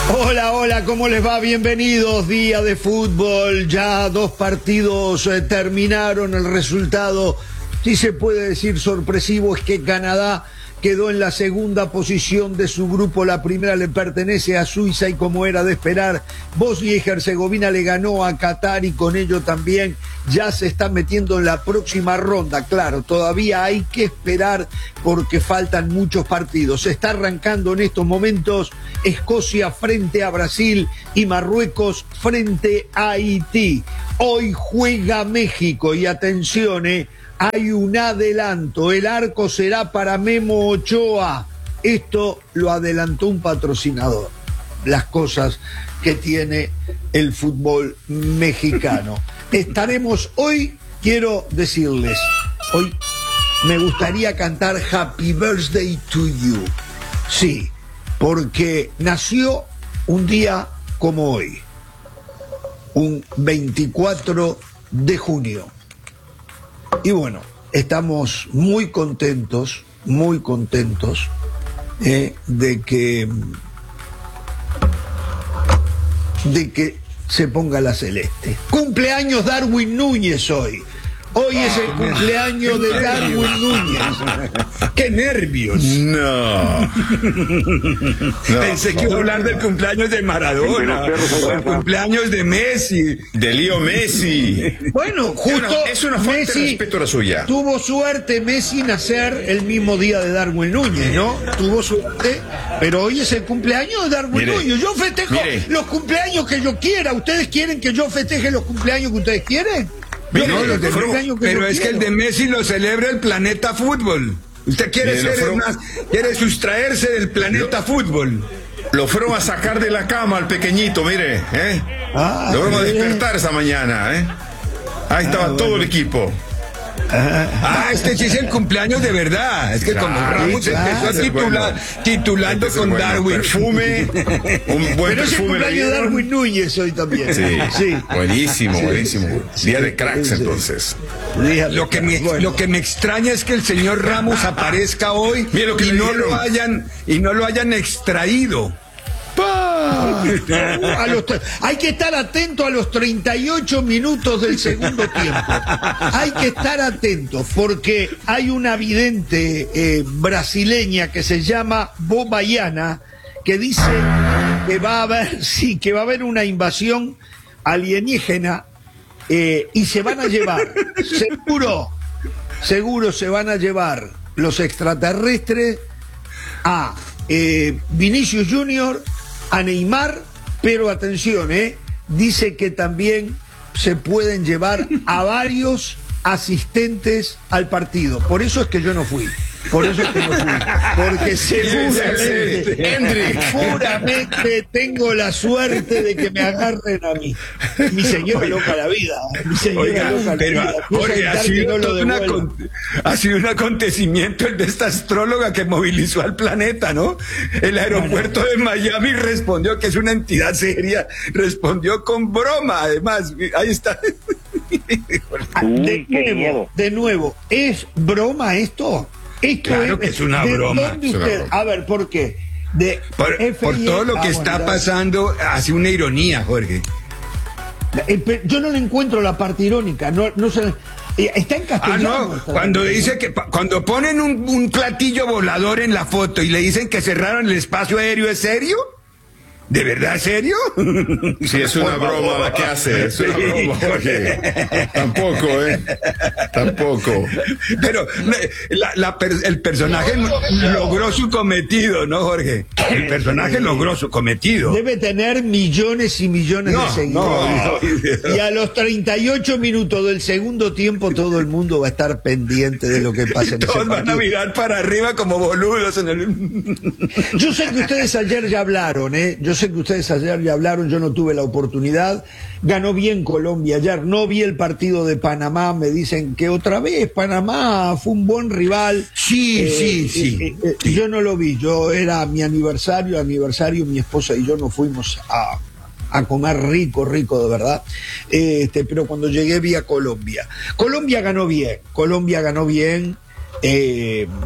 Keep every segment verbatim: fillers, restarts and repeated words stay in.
Hola, hola, ¿cómo les va? Bienvenidos, día de fútbol, ya dos partidos eh, terminaron, el resultado, si se puede decir sorpresivo, es que Canadá quedó en la segunda posición de su grupo, la primera le pertenece a Suiza y como era de esperar, Bosnia y Herzegovina le ganó a Qatar y con ello también ya se está metiendo en la próxima ronda. Claro, todavía hay que esperar porque faltan muchos partidos. Se está arrancando en estos momentos Escocia frente a Brasil y Marruecos frente a Haití. Hoy juega México y atención, eh, hay un adelanto, el arco será para Memo Ochoa. Esto lo adelantó un patrocinador. Las cosas que tiene el fútbol mexicano. Estaremos hoy, quiero decirles, hoy me gustaría cantar Happy Birthday to You. Sí, porque nació un día como hoy, un veinticuatro de junio. Y bueno, estamos muy contentos, muy contentos eh, de que de que se ponga la celeste. Cumpleaños Darwin Núñez hoy. Hoy es el cumpleaños de Darwin Núñez. ¡Qué nervios! No. no. Pensé que iba a hablar del cumpleaños de Maradona, del cumpleaños de Messi. De Leo Messi. Bueno, justo es una falta Messi de respeto a la suya. Tuvo suerte Messi nacer el mismo día de Darwin Núñez, ¿no? Tuvo suerte, pero hoy es el cumpleaños de Darwin mire, Núñez. Yo festejo mire. los cumpleaños que yo quiera. ¿Ustedes quieren que yo festeje los cumpleaños que ustedes quieren? Mire, No, los de pero cumpleaños que pero yo es que quiero. el de Messi lo celebra el planeta fútbol. Usted quiere Mire, ser fueron... más, quiere sustraerse del planeta lo... fútbol. Lo fueron a sacar de la cama al pequeñito, mire, ¿eh? Ah, lo fueron a bien. despertar esa mañana, ¿eh? Ahí estaba ah, todo bueno. el equipo. Ah, este sí es el cumpleaños de verdad. Es que Claro, como Ramos sí, claro. empezó a titular, Bueno. titulando Este es con bueno. Darwin. Perfume, un buen Pero es el perfume. cumpleaños de Darwin Núñez hoy también. Sí, sí. buenísimo, Sí. buenísimo. Sí. Día de cracks, Sí. entonces. Lo que, me, Bueno. lo que me extraña es que el señor Ramos aparezca hoy Mira lo que y le no dieron. lo hayan y no lo hayan extraído. A los tre- hay que estar atento a los treinta y ocho minutos del segundo tiempo. Hay que estar atentos porque hay una vidente eh, brasileña que se llama Bobayana que dice que va a haber, sí, que va a haber una invasión alienígena eh, y se van a llevar, seguro, seguro se van a llevar los extraterrestres a eh, Vinicius Junior, a Neymar, pero atención, ¿eh? Dice que también se pueden llevar a varios asistentes al partido. Por eso es que yo no fui. Por eso es que no fui. Porque seguramente, Hendrik. seguramente tengo la suerte de que me agarren a mí. Mi señora loca la vida. Mi señora Oiga, loca la pero vida. Jorge, ha Piensa que sido, no lo todo una devuelvan. con- ha sido un acontecimiento el de esta astróloga que movilizó al planeta, ¿no? El aeropuerto de Miami respondió que es una entidad seria, respondió con broma, además, ahí está. De nuevo, de nuevo, ¿es broma esto? Esto Claro que es una ¿de broma. dónde Es una usted? broma. A ver, ¿por qué? De Por, F I E por todo lo que ah, está bueno, pasando, hace una ironía, Jorge. eh, pero yo no le encuentro la parte irónica, no, no se, eh, está en Ah, castellano. no, está- cuando dice que pa- cuando ponen un, un platillo volador en la foto y le dicen que cerraron el espacio aéreo, ¿es serio? ¿De verdad es serio? Sí, es una broma la que hace. Es una broma, Jorge. Tampoco, ¿eh? Tampoco. Pero la- la per- el personaje logró su cometido, ¿no, Jorge? El personaje logró su cometido. Debe tener millones y millones No, de seguidores. no. Y a los treinta y ocho minutos del segundo tiempo todo el mundo va a estar pendiente de lo que pasa en ese Todos van a partido. mirar para arriba como boludos en el... Yo sé que ustedes ayer ya hablaron, ¿eh? Yo sé que ustedes ayer ya hablaron, yo no tuve la oportunidad. Ganó bien Colombia ayer, no vi el partido de Panamá, me dicen que otra vez Panamá fue un buen rival. Sí, Eh, sí, sí. eh, eh, eh, yo no lo vi, yo era mi aniversario, aniversario, mi esposa y yo nos fuimos a, a comer rico, rico de verdad. Este, pero cuando llegué vi a Colombia. Colombia ganó bien, Colombia ganó bien. Eh,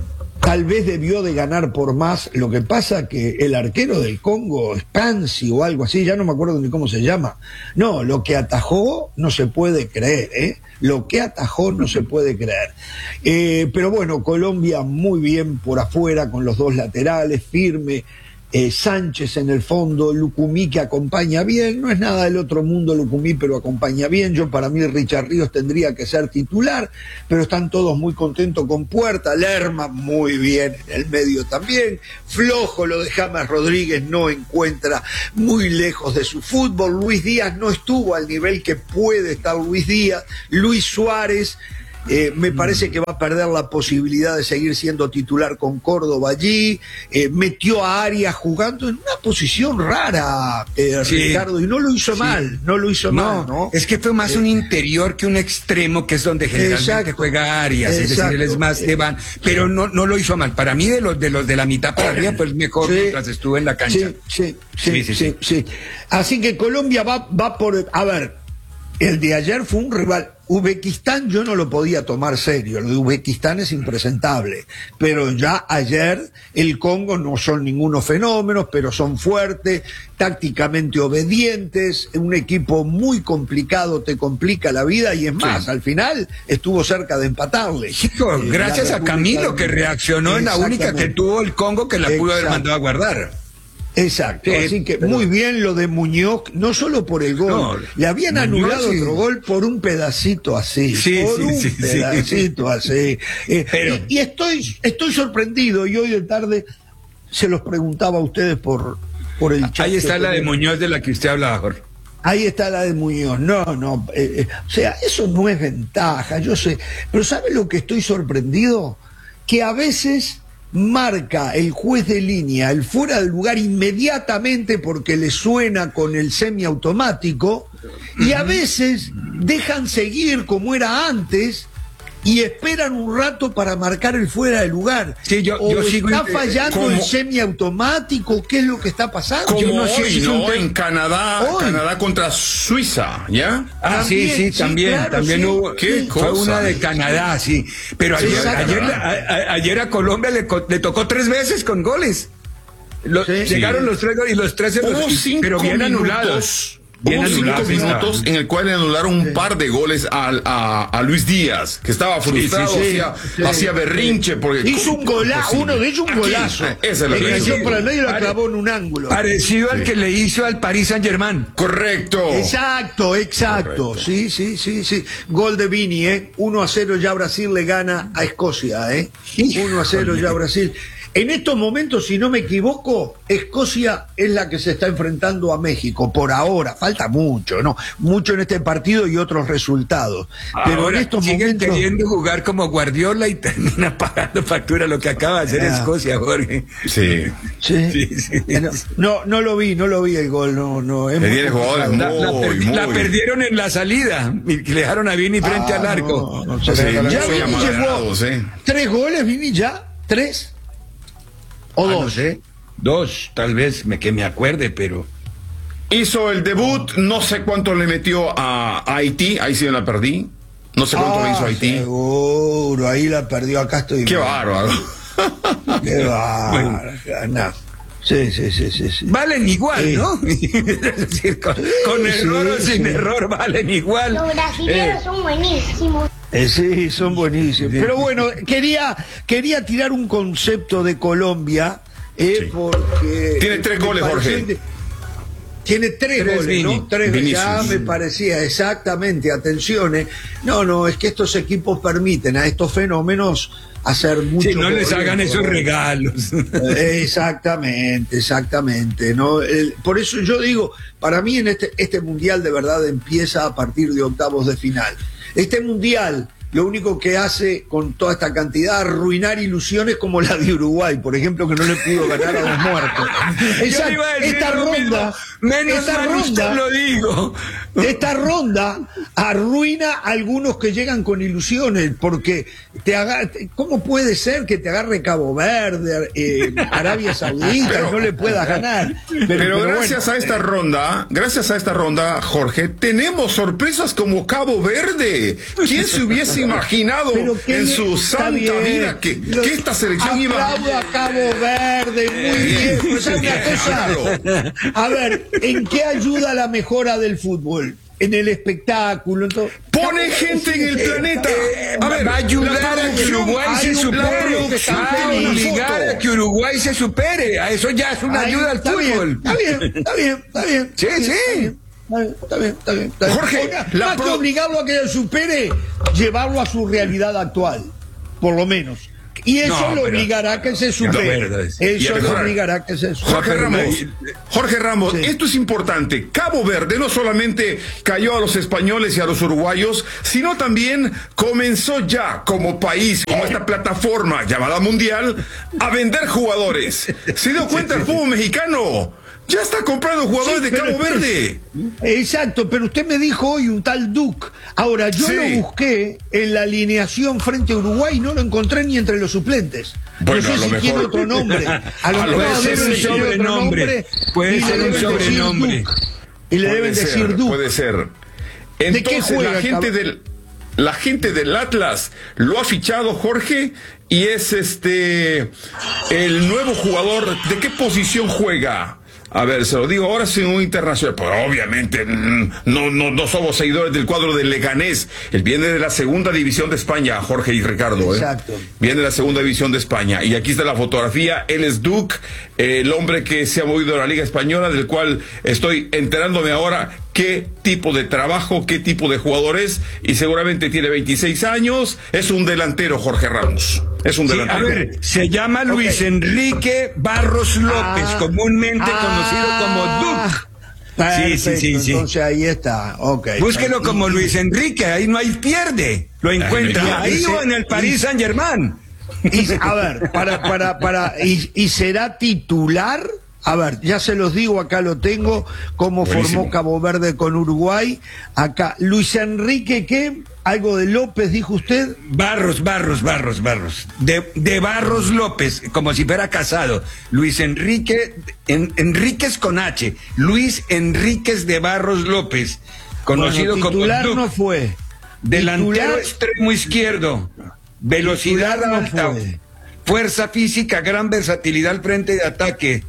tal vez debió de ganar por más. Lo que pasa que el arquero del Congo, Spansi o algo así, ya no me acuerdo ni cómo se llama. No, lo que atajó no se puede creer, ¿eh? Lo que atajó no se puede creer. Eh, pero bueno, Colombia muy bien por afuera, con los dos laterales, firme. Eh, Sánchez en el fondo, Lucumí que acompaña bien, no es nada del otro mundo Lucumí, pero acompaña bien. Yo para mí Richard Ríos tendría que ser titular, pero están todos muy contentos con Puerta, Lerma muy bien en el medio también, flojo lo de James Rodríguez, no encuentra, muy lejos de su fútbol. Luis Díaz no estuvo al nivel que puede estar Luis Díaz. Luis Suárez Eh, me parece que va a perder la posibilidad de seguir siendo titular con Córdoba allí. Eh, metió a Arias jugando en una posición rara, eh, sí, Ricardo, y no lo hizo sí. mal, no lo hizo no, mal, ¿no? Es que fue más eh, un interior que un extremo, que es donde generalmente exacto, juega Arias, exacto, es decir, él es más de van, pero no, no lo hizo mal. Para mí, de los de los de la mitad para arriba, pues mejor sí, mientras estuvo en la cancha. Sí, sí, sí, sí, sí, sí, sí. Así que Colombia va, va por, a ver, el de ayer fue un rival. Uzbekistán yo no lo podía tomar serio, lo de Uzbekistán es impresentable, pero ya ayer el Congo no son ningunos fenómenos, pero son fuertes, tácticamente obedientes, un equipo muy complicado, te complica la vida y es más, sí. al final estuvo cerca de empatarle. Chico, eh, gracias a Camilo que reaccionó en la única que tuvo el Congo que la pudo Exacto. haber mandado a guardar. Exacto, sí, así que pero... muy bien lo de Muñoz, no solo por el gol, no, le habían Muñoz, anulado sí. otro gol por un pedacito así, sí, por sí, un sí, pedacito sí. así. Eh, pero... y, y estoy, estoy sorprendido, y hoy de tarde se los preguntaba a ustedes por, por el chat. Ahí está la de Muñoz de la que usted hablaba, Jorge. Ahí está la de Muñoz, no, no, eh, eh, o sea, eso no es ventaja, yo sé, pero ¿sabe lo que estoy sorprendido? Que a veces marca el juez de línea el fuera de lugar inmediatamente porque le suena con el semiautomático y a veces dejan seguir como era antes y esperan un rato para marcar el fuera de lugar. Sí, yo, o yo sigo está fallando como, el semiautomático, ¿qué es lo que está pasando? Como yo no hoy, sé si ¿no? un... En Canadá, hoy. Canadá contra Suiza, ¿ya? Ah, también, sí, sí, también, sí, claro, también sí. hubo, ¿Qué fue cosa? Una de Canadá, sí. Pero ayer, ayer, a, ayer a Colombia le, le tocó tres veces con goles. Los, sí, llegaron sí. los tres goles y los tres, los, pero bien anulados. Hubo cinco minutos en el cual le anularon un par de goles a, a, a Luis Díaz, que estaba frustrado, sí, sí, sí, hacía, sí, hacía berrinche. Porque hizo un golazo, uno de ellos un golazo. Esa es la que por el medio lo clavó en un ángulo. Parecido sí. al que le hizo al Paris Saint-Germain. Correcto. Exacto, exacto. Correcto. Sí, sí, sí, sí. Gol de Vini, ¿eh? uno a cero ya Brasil le gana a Escocia, ¿eh? uno a cero ya Brasil. En estos momentos, si no me equivoco, Escocia es la que se está enfrentando a México, por ahora. Falta mucho, ¿no? Mucho en este partido y otros resultados. Pero ahora, en estos siguen momentos... queriendo jugar como Guardiola y termina pagando factura lo que acaba de hacer ah. Escocia, Jorge. Sí. ¿Sí? Sí, sí. No, no lo vi, no lo vi el gol. No, no, es muy jugadores, la, la, muy, perdi muy... la perdieron en la salida y le dejaron a Vini frente ah, al arco. No, no, sí, ya Vini llegó sí. tres goles, Vini, ya, tres. ¿O ah, dos? No sé. Dos, tal vez, me, que me acuerde, pero... Hizo el debut, no sé cuánto le metió a Haití, ahí sí la perdí. No sé cuánto ah, le hizo a Haití. Seguro, ahí la perdió, acá estoy... Qué bárbaro. Qué bárbaro. No. Sí, sí, sí, sí, sí. Valen igual, sí. ¿no? Es decir, con, con error sí, o sin sí. error valen igual. Los brasileños eh. son buenísimos. Eh, sí, son buenísimos. Pero bueno, quería, quería tirar un concepto de Colombia, eh, sí. porque... Tiene tres goles, Jorge. Tiene tres, tres goles, Vini. ¿no? Tres goles. Ya me parecía, exactamente, atención. Eh. No, no, es que estos equipos permiten a estos fenómenos hacer mucho. Sí, no les hagan esos regalos. Exactamente, exactamente. ¿no? El, por eso yo digo, para mí en este, este mundial de verdad empieza a partir de octavos de final. Este mundial lo único que hace con toda esta cantidad, arruinar ilusiones como la de Uruguay, por ejemplo, que no le pudo ganar a los muertos. Esa, esta ronda, menos esta ronda, lo digo. Esta ronda arruina a algunos que llegan con ilusiones, porque te agarra, ¿cómo puede ser que te agarre Cabo Verde, eh, Arabia Saudita, pero, y no le puedas ganar? Pero, pero, pero gracias bueno, a esta ronda, gracias a esta ronda, Jorge, tenemos sorpresas como Cabo Verde. ¿Quién se hubiese hubiese imaginado en su santa bien. vida que, que esta selección iba... Aplaudo a Cabo Verde, muy bien. Pero ¿sabes una cosa? A ver, ¿en qué ayuda la mejora del fútbol? En el espectáculo, en todo. Pone gente en el planeta. A ver, va a ayudar a que Uruguay se supere, va a obligar a que Uruguay se supere. A eso ya es una Ay, ayuda al está fútbol. Bien, está bien, está bien, está bien. Sí, está sí. Bien, está bien, está bien, está bien. Jorge, Oiga, la más pro... que obligarlo a que se supere, llevarlo a su realidad actual, por lo menos. Y eso No, lo pero... obligará a que se supere. No, eso lo obligará a que se supere. Jorge Ramos, Jorge Ramos, Sí. esto es importante. Cabo Verde no solamente cayó a los españoles y a los uruguayos, sino también comenzó ya como país, como esta plataforma llamada Mundial, a vender jugadores. ¿Se dio cuenta el fútbol mexicano? Ya está comprando jugadores Sí, de pero- Cabo Verde. Exacto, pero usted me dijo hoy un tal Duke. Ahora, yo Sí. lo busqué en la alineación frente a Uruguay y no lo encontré ni entre los suplentes. Bueno, no sé a lo si mejor- tiene otro nombre. A lo a lo mejor mejor debe es un decir otro sobrenombre. nombre Puede y le ser un deben decir sobrenombre. Duke. Y le deben Puede decir ser, Duke. puede ser. qué Entonces juega, la gente cabrón? del la gente del Atlas lo ha fichado, Jorge, y es este el nuevo jugador. ¿De qué posición juega? A ver, se lo digo ahora sin un internacional. Pues obviamente mm, no, no, no somos seguidores del cuadro del Leganés. Él viene de la segunda división de España, Jorge y Ricardo. ¿eh? Exacto. Viene de la segunda división de España. Y aquí está la fotografía. Él es Duke, eh, el hombre que se ha movido a la Liga Española, del cual estoy enterándome ahora qué tipo de trabajo, qué tipo de jugador es. Y seguramente tiene veintiséis años. Es un delantero, Jorge Ramos. Es un Sí, delantero. a ver, se llama Luis Ok. Enrique Barros López, Ah, comúnmente ah, conocido como Duke. Perfecto, Sí, sí, sí, sí. entonces ahí está. Okay. Búsquelo como Luis Enrique, ahí no hay pierde. Lo encuentra Ahí ahí no hay- o en el Paris Saint Germain. Y, a ver, para, para, para, y, y será titular. A ver, ya se los digo, acá lo tengo, cómo Buenísimo. formó Cabo Verde con Uruguay. Acá, Luis Enrique, ¿qué? Algo de López, dijo usted. Barros, Barros, Barros, Barros. De, de Barros López, como si fuera casado. Luis Enrique, en, Enríquez con H. Luis Enríquez de Barros López, conocido Bueno, titular como Duke. no fue. Delantero Titular- extremo izquierdo. Velocidad Titular no alta. fue. Fuerza física, gran versatilidad al frente de ataque.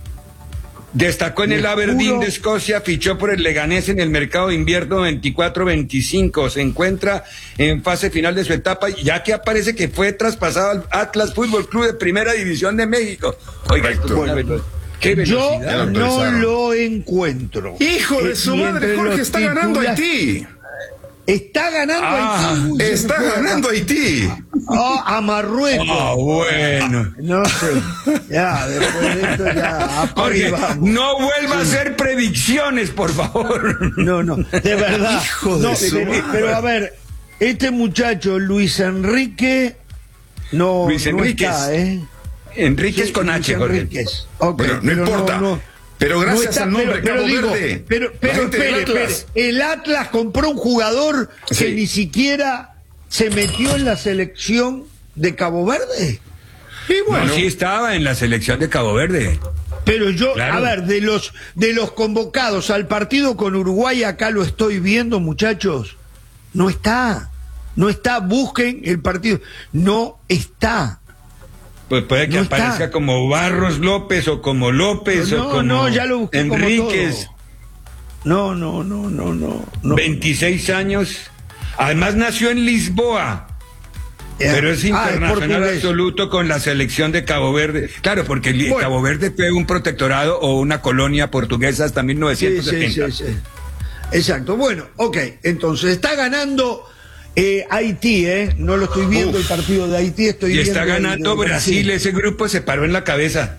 Destacó en Le el Aberdeen juro- de Escocia, fichó por el Leganés en el mercado de invierno veinticuatro veinticinco. Se encuentra en fase final de su etapa, ya que aparece que fue traspasado al Atlas Fútbol Club de Primera División de México. Oiga, esto es Correcto. una velo- qué Yo velocidad. Ya lo no autorizaron. lo encuentro. Hijo de Eh, su y madre, entre Jorge, los está ganando titula- Haití. Está ganando Ah, Haití. Uy, se Está me fue ganando acá. Haití. Ah, a Marruecos. Ah, bueno. No sé. Ya, después de esto ya. apague y Jorge, vamos. no vuelva a hacer predicciones, por favor. No, no, de verdad. Hijo de No, su pero, madre. pero a ver, este muchacho, Luis Enrique, no, Luis no Enríquez. está, ¿eh? Enríquez Sí, con Luis H, Jorge. Enríquez. Ok, Bueno, no pero importa. Pero gracias está, al nombre pero, Cabo pero digo, Verde, Pero, la pero gente del espere, Atlas. espere. El Atlas compró un jugador que Sí. ni siquiera se metió en la selección de Cabo Verde. Y bueno, No, sí estaba en la selección de Cabo Verde. Pero yo, Claro. a ver, de los de los convocados al partido con Uruguay, acá lo estoy viendo, muchachos. No está. No está. Busquen el partido. No está. Pues puede que No está. aparezca como Barros López o como López No, o como no, ya lo busqué como Enríquez. todo. No, no, no, no, no. no. veintiséis años. Además nació en Lisboa. Eh, Pero es ah, internacional portugués. absoluto con la selección de Cabo Verde. Claro, porque el- Bueno. Cabo Verde fue un protectorado o una colonia portuguesa hasta mil Sí, novecientos sí, setenta. sí, sí. Exacto. Bueno, ok. Entonces está ganando eh, Haití, ¿eh? No lo estoy viendo Uf. el partido de Haití, estoy Y viendo está el ganando de Brasil. Ese grupo se paró en la cabeza.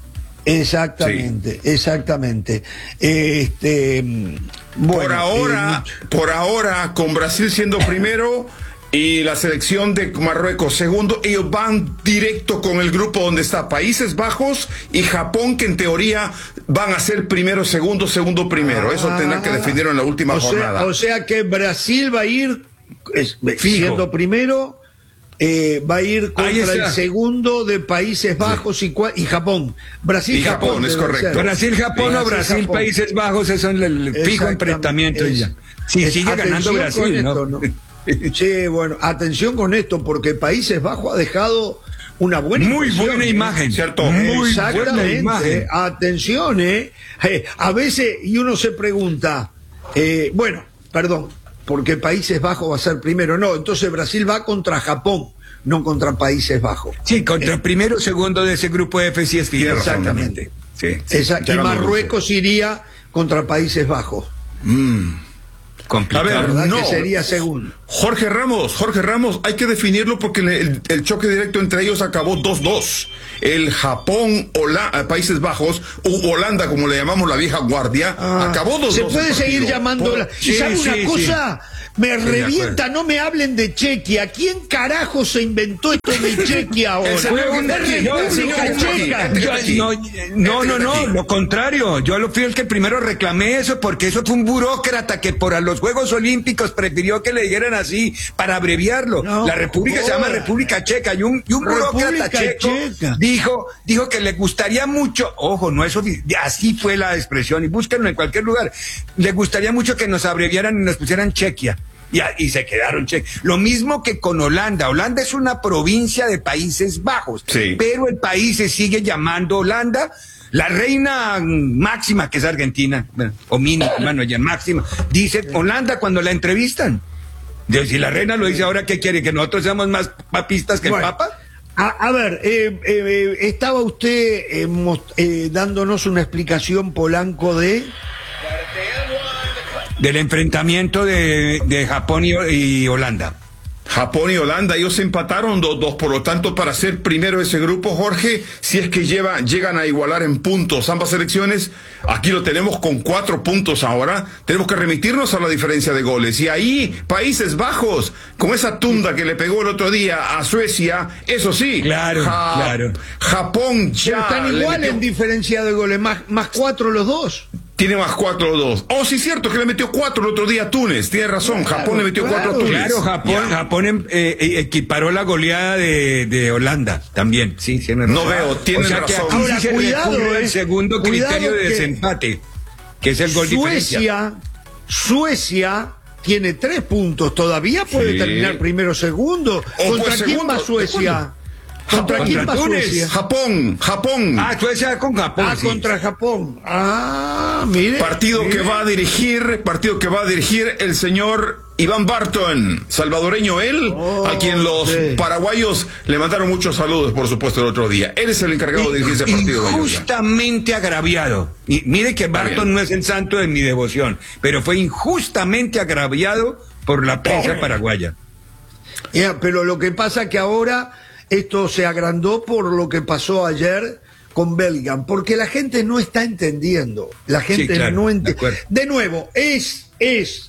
Exactamente, exactamente. Este, mm, bueno, por ahora, eh, por ahora, con Brasil siendo primero y la selección de Marruecos segundo, ellos van directo con el grupo donde está Países Bajos y Japón, que en teoría van a ser primero, segundo, segundo, primero. Eso Ah, tendrán que definir en la última o sea, jornada. o sea que Brasil va a ir es- Fijo. siendo primero, eh, va a ir Ahí contra está. el segundo de Países Bajos y, cua- y Japón. Brasil Y Japón, es debe correcto. ser. Brasil, Japón o Brasil, Japón. Países Bajos, eso es el, el fijo Exactamente. enfrentamiento. Es- ya. Si es- sigue ganando atención Brasil, con ¿no? esto, ¿no? Sí, bueno, atención con esto, porque Países Bajos ha dejado una buena Muy impresión, buena ¿eh? imagen, ¿cierto? Muy Exactamente. buena imagen. Atención, ¿eh? Eh, A veces, y uno se pregunta, eh, bueno, perdón, porque Países Bajos va a ser primero. No, entonces Brasil va contra Japón, no contra Países Bajos. Sí, contra el primero o segundo de ese grupo F sí es fijo. Exactamente. Sí. Esa- y ya lo Marruecos iría contra Países Bajos. Complicado. A ver, ¿Verdad no. que sería segundo? Jorge Ramos, Jorge Ramos, hay que definirlo porque el, el choque directo entre ellos acabó dos dos. El Japón, Hola- Países Bajos, u Holanda, como le llamamos la vieja guardia, Ah, acabó dos dos. Se puede el seguir partido. llamando. Por- la- sí, ¿Sabe sí, una sí. cosa? Me de revienta, acuerdo. no me hablen de Chequia. ¿Quién carajo se inventó esto de Chequia ahora? El señor Es Kentucky, República el señor Checa. Kentucky. Yo- no, no, no, no, lo contrario. Yo lo fui el que primero reclamé eso, porque eso fue un burócrata que por a los Juegos Olímpicos prefirió que le dijeran así para abreviarlo. No, la República se llama joda. República Checa y un, y un burócrata República checo Checa. dijo, dijo que le gustaría mucho, ojo, no es ofi- así fue la expresión, y búsquenlo en cualquier lugar, le gustaría mucho que nos abreviaran y nos pusieran Chequia. Y, a- y se quedaron che. Lo mismo que con Holanda. Holanda es una provincia de Países Bajos, Sí. pero el país se sigue llamando Holanda. La reina máxima, que es Argentina, bueno, o mini, bueno, ella máxima, dice Holanda cuando la entrevistan. De- Si la reina lo dice ahora, ¿qué quiere? ¿Que nosotros seamos más papistas que Bueno, el Papa? A, a ver, eh, eh, eh, estaba usted eh, mos- eh, dándonos una explicación, Polanco, de... Del enfrentamiento de, de Japón y, y Holanda. Japón y Holanda, ellos empataron dos dos, por lo tanto, para ser primero ese grupo, Jorge, si es que lleva, llegan a igualar en puntos ambas selecciones, aquí lo tenemos con cuatro puntos ahora, tenemos que remitirnos a la diferencia de goles, y ahí, Países Bajos, con esa tunda que le pegó el otro día a Suecia, eso sí, Claro, claro. Japón Pero ya están le igual metió- en diferencia de goles, más, más cuatro los dos. tiene más cuatro o dos. Oh, sí, cierto que le metió cuatro el otro día a Túnez, tiene razón, Claro, Japón le metió claro, cuatro a Túnez. Claro, Japón, Ya. Japón em- eh, eh, equiparó la goleada de, de Holanda también. Sí, tiene No razón. veo, tienen o sea que razón. aquí Ahora, sí se cuidado, recurre al eh, segundo cuidado criterio de que desempate, que es el gol diferencia. Suecia, Suecia tiene tres puntos, todavía puede Sí. terminar primero o segundo. O ¿Contra pues quién segundo, va ¿de Suecia? cuándo? ¿Contra Japón, quién va contra Túnez. Suecia? Japón, Japón. Ah, Suecia con Japón. Ah, sí. contra Japón. Ah, mire. Partido mire. que va a dirigir, partido que va a dirigir el señor Iván Barton, salvadoreño él, Oh, a quien los sí. paraguayos le mandaron muchos saludos, por supuesto, el otro día. Él es el encargado de dirigir ese partido. Injustamente agraviado. Y mire que Barton bien. no es el santo de mi devoción, pero fue injustamente agraviado por la prensa Pobre. paraguaya. Ya, pero lo que pasa que ahora esto se agrandó por lo que pasó ayer con Bellingham, porque la gente no está entendiendo. La gente claro, no de entiende. acuerdo. De nuevo, es, es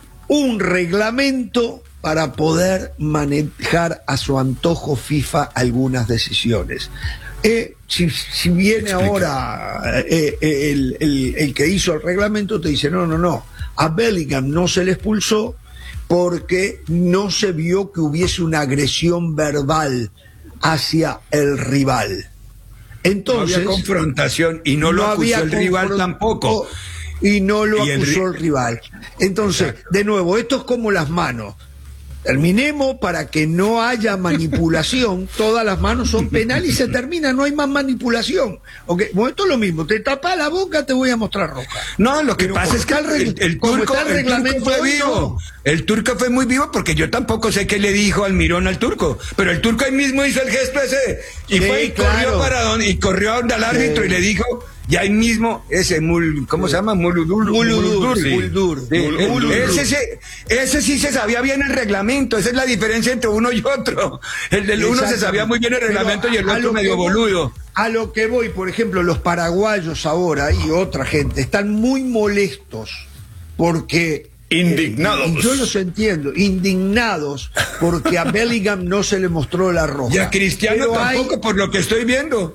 un reglamento para poder manejar a su antojo FIFA algunas decisiones. Eh, si, si viene Explica. ahora eh, eh, el, el- el que hizo el reglamento, te dice, no, no, no, a Bellingham no se le expulsó porque no se vio que hubiese una agresión verbal hacia el rival. Entonces, no había confrontación y no, lo acusó había el rival confron- tampoco. Y no lo Y el acusó ri- el rival. Entonces, Exacto. de nuevo, esto es como las manos. Terminemos para que no haya manipulación. Todas las manos son penales y se termina, no hay más manipulación. Okay. Bueno, esto es lo mismo. Te tapa la boca, te voy a mostrar roja. No, lo que Pero pasa como es que está el el, reg- el como turco, está el el turco reglamento fue hoy, vivo. no. El turco fue muy vivo porque yo tampoco sé qué le dijo Almirón al turco. Pero el turco ahí mismo hizo el gesto ese y Sí, fue y claro. corrió para donde, y corrió a donde al árbitro Sí. y le dijo, y ahí mismo, ese mul, ¿cómo se llama? Muludur. Muludur, sí. Muldur. Sí, Mul- eh, Muludur. ese, se- ese sí se sabía bien el reglamento. Esa es la diferencia entre uno y otro. El del uno se sabía muy bien el Pero reglamento y el a otro lo medio que voy- boludo. A lo que voy, por ejemplo, los paraguayos ahora y otra gente están muy molestos porque... Indignados. eh, y yo los entiendo, indignados porque a Bellingham no se le mostró la roja. Y a Cristiano Pero hay- tampoco, por lo que estoy viendo.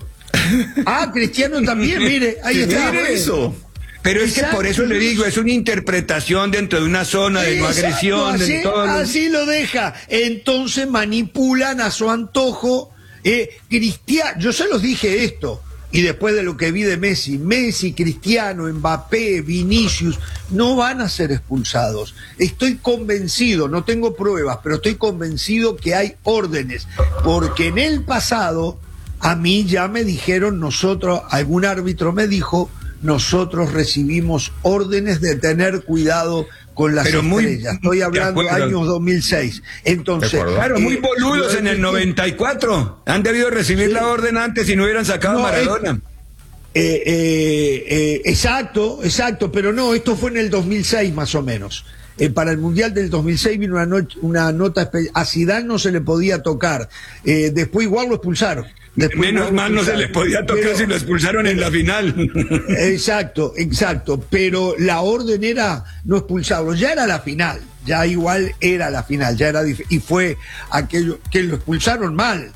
Ah, Cristiano también, mire, ahí está. Mire eso. Pero es que Exacto. por eso le digo, es una interpretación dentro de una zona de no Exacto, agresión, de así, todo. lo- así lo deja. Entonces manipulan a su antojo. Eh, Cristiano, yo se los dije esto. y después de lo que vi de Messi, Messi, Cristiano, Mbappé, Vinicius, no van a ser expulsados. Estoy convencido, no tengo pruebas, pero estoy convencido que hay órdenes, porque en el pasado a mí ya me dijeron, nosotros, algún árbitro me dijo, nosotros recibimos órdenes de tener cuidado con las Pero muy, estrellas. Estoy hablando de años dos mil seis. Entonces, claro, muy eh, boludos en el noventa y cuatro. Han debido recibir sí. la orden antes y no hubieran sacado no, a Maradona. Eh, eh, eh, exacto, exacto, pero no, esto fue en el dos mil seis más o menos. Eh, para el Mundial del dos mil seis vino una, no, una nota especial. A Zidane no se le podía tocar. Eh, después igual lo expulsaron. Después Menos mal no se les podía tocar pero, si lo expulsaron en la final. Exacto, exacto. Pero la orden era no expulsarlo. Ya era la final. Ya igual era la final. Ya era y fue aquello que lo expulsaron mal.